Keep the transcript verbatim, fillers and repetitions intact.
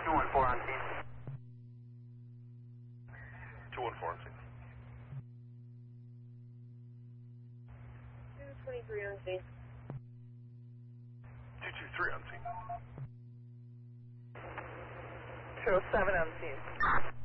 two one four on scene. two one four on scene. two twenty-three on scene. two two three on scene. two oh seven on scene.